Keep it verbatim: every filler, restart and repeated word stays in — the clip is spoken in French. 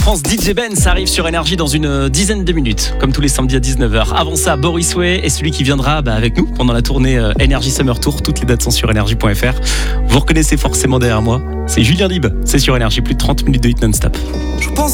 France, D J Ben, ça arrive sur Énergie dans une dizaine de minutes, comme tous les samedis à dix-neuf heures. Avant ça, Boris Way est celui qui viendra bah, avec nous pendant la tournée euh, Energy Summer Tour. Toutes les dates sont sur énergie point f r. Vous reconnaissez forcément derrière moi, c'est Julien Lieb. C'est sur Énergie, plus de trente minutes de hit non-stop. Je pense